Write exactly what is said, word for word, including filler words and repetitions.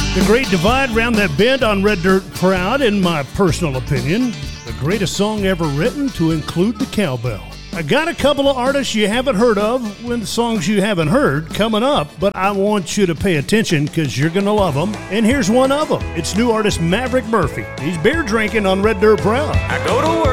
The Great Divide round that bend on Red Dirt Proud, in my personal opinion, the greatest song ever written to include the cowbell. I got a couple of artists you haven't heard of with songs you haven't heard coming up, but I want you to pay attention because you're going to love them. And here's one of them. It's new artist Maverick Murphy. He's beer drinking on Red Dirt Proud. I go to work.